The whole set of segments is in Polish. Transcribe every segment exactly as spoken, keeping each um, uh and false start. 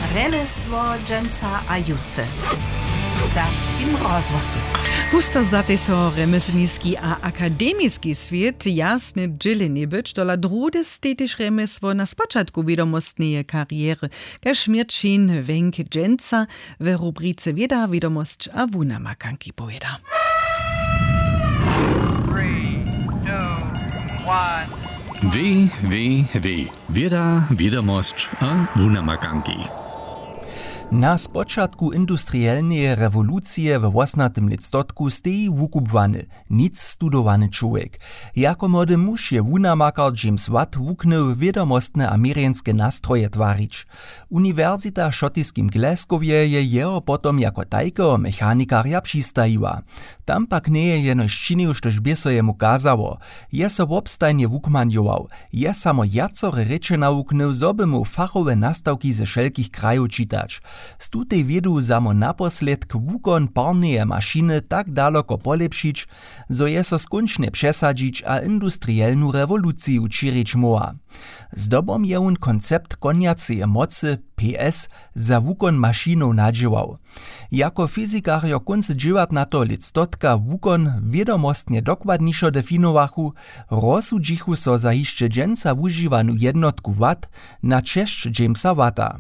Remesło dżęca a juce. Serbskim rozwosu. Pusto zdate so remesniski a akademiski svijet jasne dźělenie być, dola drude stetiš remesło na spočatku wiadomostneje kariery, kaž Mirčin Wenke dżęca w rubrice Wieda, wiadomość a wunamakanki pojeda. Wie, wie, wie. Wieda, wiadomość a wunamakanki. Na spočatku industrielnej rewolucji w osmnastym listotku steji wukubwany, nic studowany człowiek. Jako młody muž je wunamakar James Watt wuknął wiadomostne amerykańskie nastroje twarić. Uniwersita w szotyskim Glasgowie je jeho potom jako tajkego mechanikarja přistajiła. Tam pak nie je jenož činil, štož by so jemu kazało. Je so obstajnie wukmanjował. Je samo jacore reče nauknął, zo by mu fachowe nastawki ze wszelkich krajów czytać. Z tutej wiedu samo naposledk wukon parneje maszyny tak daleko polepšić, zo je so skončne przesadzić a industrielnu rewoluciju čirić moa. Zdobom je on koncept konjaceje mocy P S za wukon maszyną nadziewał. Jako fizikarjo konc dziewiętnastego listotka wukon wiadomostnie dokładniejszo definowachu, rozsudžichu so za hišće dżęca wużywanu jednotku watt na česć Jamesa Watta.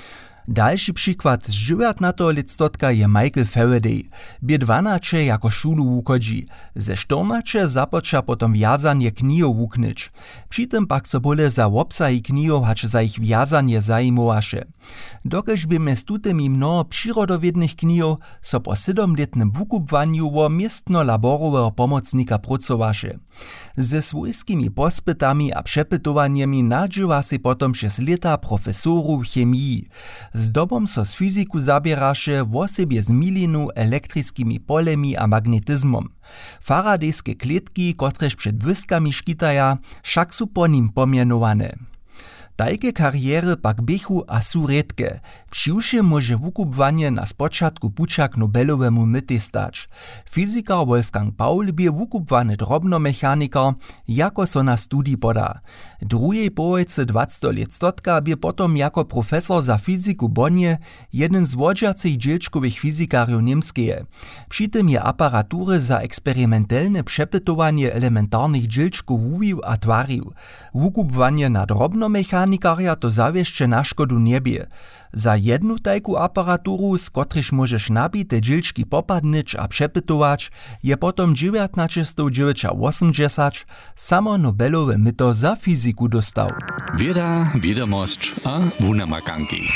Dalszy przykład z dziewiętnastego listotka je Michael Faraday. Bie dwanaście jako szulu wukodzi. Ze czternaście započa potom wjazanie knihov wuknyć. Przy tym pak so bole za obsahi knihov hač za ich wjazanie zajmowaše. Dokež by mez tutymi mnoho przyrodowiednych knihov so po siedemletnym wukubwaniu wo miestno laborowego pomocnika pracowaše. Ze swojskimi pospytami a przepytowaniami nadziewa si potom przez lata profesorów chemii. Z dobom so z fiziku zabieraše wo sebie z milinu elektrickimi polemi a magnetyzmom. Faradejskie kletki, kotrež przed błyskami škitaja, však su po nim pomienowane. Tajke kariery pak běchu a su redke. Přiwše może wukubwanie na spočatku puča k Nobelowemu mytej stać. Fizikar Wolfgang Paul bie wukubwany drobnomechanikar, jako so na studii poda. Drujej połojce dwacetego listotka bie potom jako profesor za fiziku Bonnie jeden z wodźacych dźělčkowych fizikarjów niemskeje. Przy tym je aparatury za eksperymentelne przepytowanie elementarnych dźělčków wuwił a twarił. Wukubwanie na drobnomechanika to zawieście na szkodu niebie. Za jednu tajku aparaturu, z kotryż możesz nabite dźělčki popadnyć a przepytować, je potom dziewiętnaście osiemdziesiąt samo Nobelowe myto za fiziku dostał. Wieda, wiadomość a wunamakanki.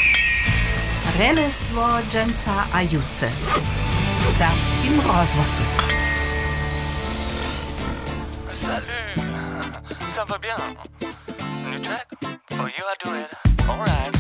Remesło dżęca a juce. Serbskim rozwosu. Salut, ça va bien? New track? Oh, you are doing alright.